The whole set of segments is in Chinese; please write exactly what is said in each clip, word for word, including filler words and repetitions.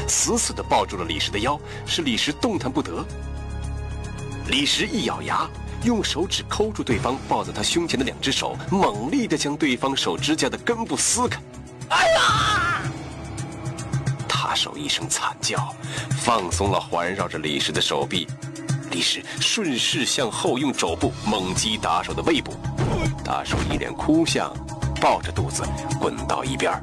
死死地抱住了李石的腰，使李石动弹不得。李石一咬牙，用手指抠住对方抱在他胸前的两只手，猛力地将对方手指甲的根部撕开。哎呀！大手一声惨叫，放松了环绕着李石的手臂。李石顺势向后用肘部猛击打手的胃部，大手一脸哭相，抱着肚子滚到一边。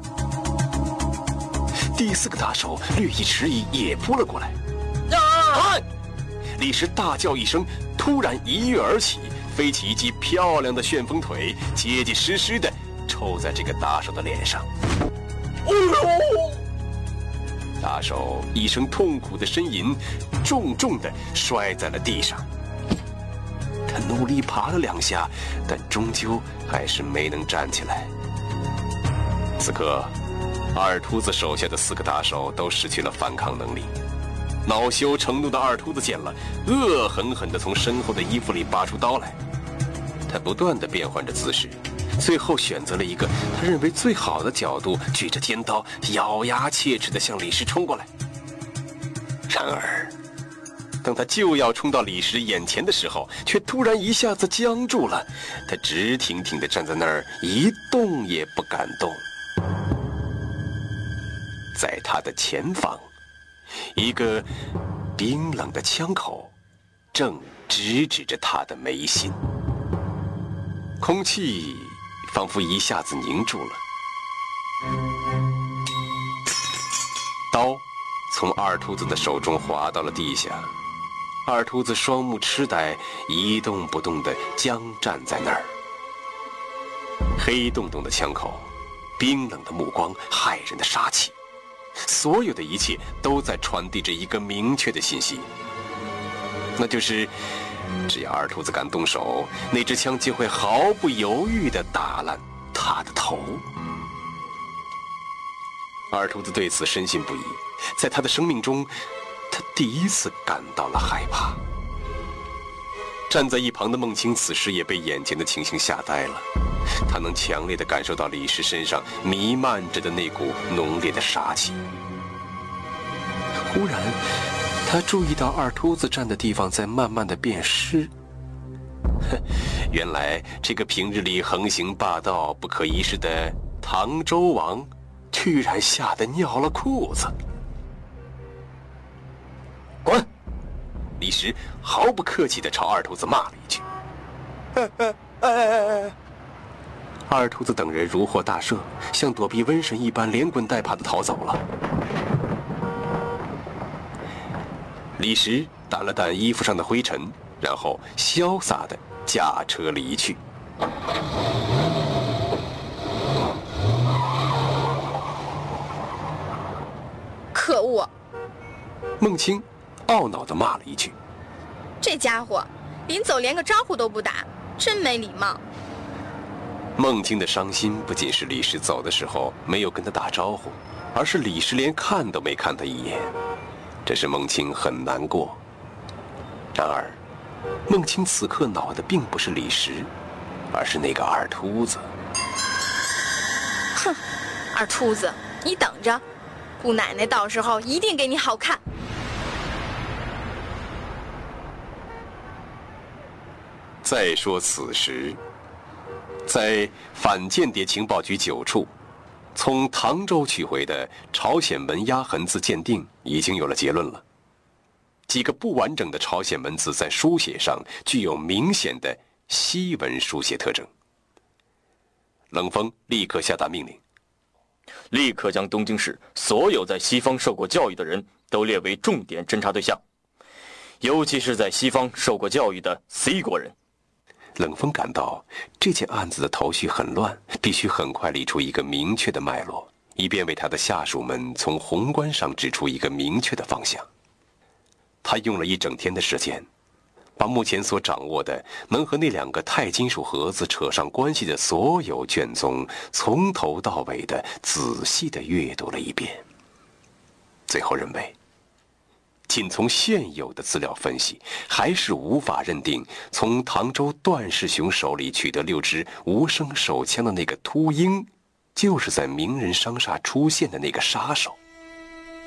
第四个打手略一迟疑，也扑了过来。啊！李石大叫一声，突然一跃而起，飞起一记漂亮的旋风腿，结结实实地抽在这个打手的脸上。哎呦！打手一声痛苦的呻吟，重重地摔在了地上。他努力爬了两下，但终究还是没能站起来。此刻，二秃子手下的四个打手都失去了反抗能力。恼羞成怒的二秃子见了，恶狠狠地从身后的衣服里拔出刀来。他不断地变换着姿势，最后选择了一个他认为最好的角度，举着尖刀，咬牙切齿地向李石冲过来。然而，当他就要冲到李石眼前的时候，却突然一下子僵住了。他直挺挺地站在那儿，一动也不敢动。在他的前方，一个冰冷的枪口正直指着他的眉心。空气仿佛一下子凝住了。刀从二秃子的手中滑到了地下，二秃子双目痴呆，一动不动地僵站在那儿。黑洞洞的枪口，冰冷的目光，骇人的杀气，所有的一切都在传递着一个明确的信息，那就是只要二秃子敢动手，那支枪就会毫不犹豫地打烂他的头。二秃子对此深信不疑，在他的生命中，他第一次感到了害怕。站在一旁的孟青此时也被眼前的情形吓呆了，他能强烈地感受到李石身上弥漫着的那股浓烈的杀气。忽然，他注意到二秃子站的地方在慢慢地变湿。原来这个平日里横行霸道、不可一世的唐周王，居然吓得尿了裤子。滚！李石毫不客气地朝二秃子骂了一句。二秃子等人如获大赦，像躲避瘟神一般连滚带爬地逃走了。李石掸了掸衣服上的灰尘，然后潇洒地驾车离去。 可恶！ 孟青懊恼地骂了一句：“ 这家伙临走连个招呼都不打，真没礼貌。” 孟青的伤心不仅是李石走的时候没有跟他打招呼，而是李石连看都没看他一眼，这使孟青很难过。然而，孟青此刻恼的并不是李石，而是那个二秃子。 哼，二秃子，你等着，姑奶奶到时候一定给你好看。 再说此时，在反间谍情报局九处，从唐州取回的朝鲜文压痕字鉴定已经有了结论了。几个不完整的朝鲜文字在书写上具有明显的西文书写特征。冷锋立刻下达命令， 立刻将东京市所有在西方受过教育的人都列为重点侦查对象，尤其是在西方受过教育的 C 国人。 冷锋感到这件案子的头绪很乱，必须很快理出一个明确的脉络，以便为他的下属们从宏观上指出一个明确的方向。他用了一整天的时间，把目前所掌握的能和那两个钛金属盒子扯上关系的所有卷宗，从头到尾的仔细地阅读了一遍。最后认为，仅从现有的资料分析，还是无法认定从唐州段世雄手里取得六支无声手枪的那个秃鹰，就是在名人商厦出现的那个杀手。